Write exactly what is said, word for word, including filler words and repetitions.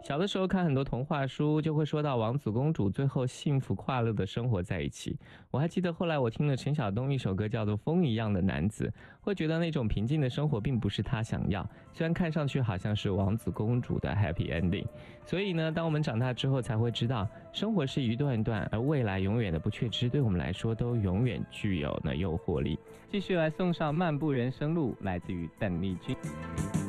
小的时候看很多童话书，就会说到王子公主最后幸福快乐的生活在一起。我还记得后来我听了陈晓东一首歌叫做《风一样的男子》，会觉得那种平静的生活并不是他想要，虽然看上去好像是王子公主的 happy ending。所以呢，当我们长大之后才会知道，生活是一段一段，而未来永远的不确知对我们来说都永远具有呢诱惑力。继续来送上漫步人生路，来自于邓丽君。